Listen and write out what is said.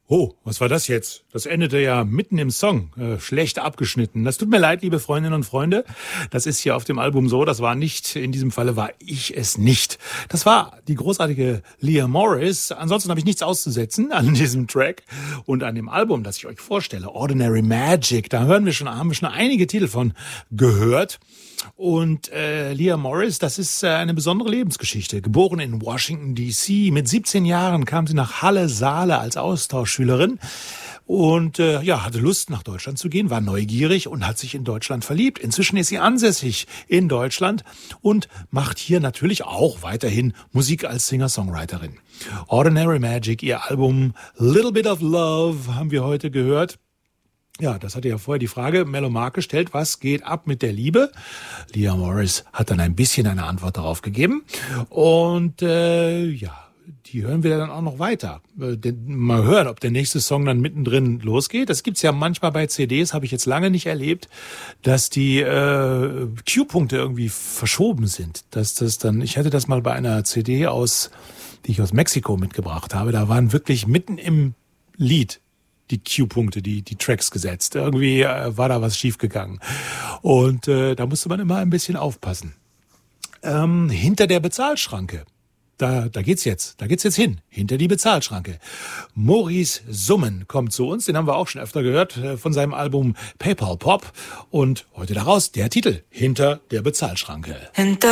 Oh, was war das jetzt? Das endete ja mitten im Song. Schlecht abgeschnitten. Das tut mir leid, liebe Freundinnen und Freunde. Das ist hier auf dem Album so. Das war nicht, in diesem Falle war ich es nicht. Das war die großartige Leah Morris. Ansonsten habe ich nichts auszusetzen an diesem Track und an dem Album, das ich euch vorstelle. Ordinary Magic. Da haben wir schon einige Titel von gehört. Und Leah Morris, das ist eine besondere Lebensgeschichte. Geboren in Washington, D.C. Mit 17 Jahren kam sie nach Halle-Saale als Austauschschülerin und hatte Lust, nach Deutschland zu gehen, war neugierig und hat sich in Deutschland verliebt. Inzwischen ist sie ansässig in Deutschland und macht hier natürlich auch weiterhin Musik als Singer-Songwriterin. Ordinary Magic, ihr Album Little Bit of Love, haben wir heute gehört. Ja, das hatte ja vorher die Frage Mellow Mark gestellt, was geht ab mit der Liebe? Leah Morris hat dann ein bisschen eine Antwort darauf gegeben. Und die hören wir dann auch noch weiter. Mal hören, ob der nächste Song dann mittendrin losgeht. Das gibt's ja manchmal bei CDs, habe ich jetzt lange nicht erlebt, dass die Q-Punkte irgendwie verschoben sind. Ich hatte das mal bei einer CD die ich aus Mexiko mitgebracht habe. Da waren wirklich mitten im Lied die Q-Punkte, die Tracks gesetzt. Irgendwie war da was schiefgegangen. Und da musste man immer ein bisschen aufpassen. Hinter der Bezahlschranke. Da geht's jetzt hin. Hinter die Bezahlschranke. Maurice Summen kommt zu uns. Den haben wir auch schon öfter gehört von seinem Album PayPal Pop. Und heute daraus der Titel Hinter der Bezahlschranke.